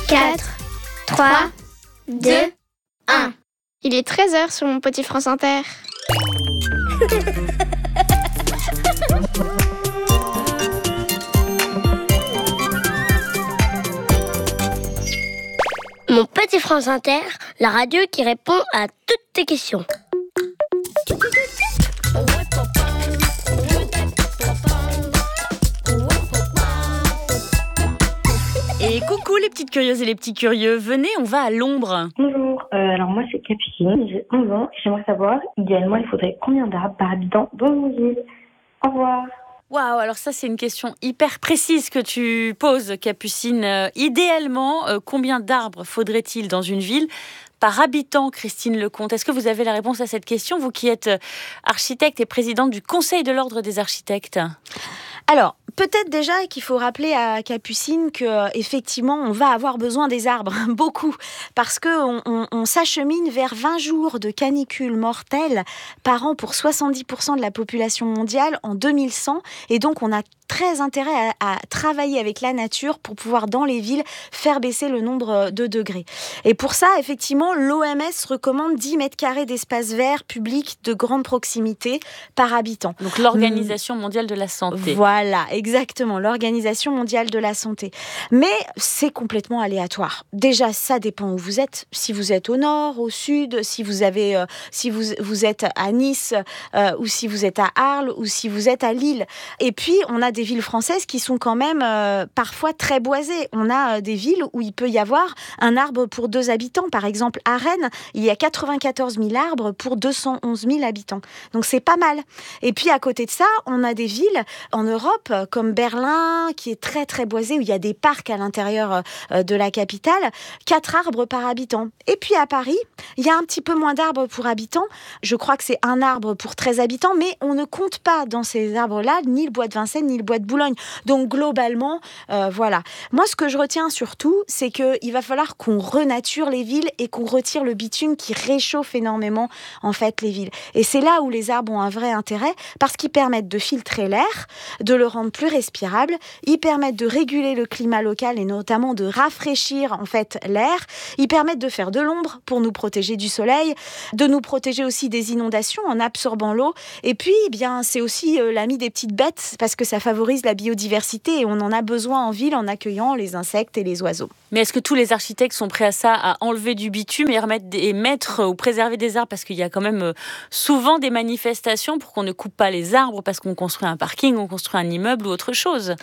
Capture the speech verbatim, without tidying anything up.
quatre, trois, deux, un. Il est treize heures sur mon petit France Inter. Mon petit France Inter, la radio qui répond à toutes tes questions. Et coucou les petites curieuses et les petits curieux, venez, on va à l'ombre. Bonjour, euh, alors moi c'est Capucine, j'ai onze ans et j'aimerais savoir, idéalement il faudrait combien d'arbres par habitant dans une ville. Au revoir. Waouh, alors ça c'est une question hyper précise que tu poses, Capucine. Euh, idéalement, euh, combien d'arbres faudrait-il dans une ville par habitant, Christine Lecomte? Est-ce que vous avez la réponse à cette question, vous qui êtes architecte et présidente du Conseil de l'Ordre des architectes? Alors, peut-être déjà qu'il faut rappeler à Capucine qu'effectivement, on va avoir besoin des arbres, beaucoup, parce qu'on on, on s'achemine vers vingt jours de canicule mortelle par an pour soixante-dix pour cent de la population mondiale en deux mille cent, et donc on a très intérêt à, à travailler avec la nature pour pouvoir, dans les villes, faire baisser le nombre de degrés. Et pour ça, effectivement, l'O M S recommande dix mètres carrés d'espace vert public de grande proximité par habitant. Donc l'Organisation mondiale de la santé. Voilà, exactement, l'Organisation mondiale de la santé. Mais c'est complètement aléatoire. Déjà, ça dépend où vous êtes. Si vous êtes au nord, au sud, si vous avez, euh, si vous, vous êtes à Nice, euh, ou si vous êtes à Arles, ou si vous êtes à Lille. Et puis, on a des villes françaises qui sont quand même euh, parfois très boisées. On a euh, des villes où il peut y avoir un arbre pour deux habitants. Par exemple, à Rennes, il y a quatre-vingt-quatorze mille arbres pour deux cent onze mille habitants. Donc, c'est pas mal. Et puis, à côté de ça, on a des villes en Europe, comme Berlin, qui est très, très boisée, où il y a des parcs à l'intérieur euh, de la capitale, quatre arbres par habitant. Et puis, à Paris, il y a un petit peu moins d'arbres pour habitants. Je crois que c'est un arbre pour treize habitants, mais on ne compte pas dans ces arbres-là ni le bois de Vincennes, ni le bois de Boulogne. Donc globalement, euh, voilà. Moi, ce que je retiens surtout, c'est qu'il va falloir qu'on renature les villes et qu'on retire le bitume qui réchauffe énormément en fait les villes. Et c'est là où les arbres ont un vrai intérêt parce qu'ils permettent de filtrer l'air, de le rendre plus respirable. Ils permettent de réguler le climat local et notamment de rafraîchir en fait l'air. Ils permettent de faire de l'ombre pour nous protéger du soleil, de nous protéger aussi des inondations en absorbant l'eau. Et puis, eh bien, c'est aussi euh, l'ami des petites bêtes parce que ça favorise la biodiversité et on en a besoin en ville en accueillant les insectes et les oiseaux. Mais est-ce que tous les architectes sont prêts à ça, à enlever du bitume et, remettre des, et mettre ou préserver des arbres? Parce qu'il y a quand même souvent des manifestations pour qu'on ne coupe pas les arbres parce qu'on construit un parking, on construit un immeuble ou autre chose.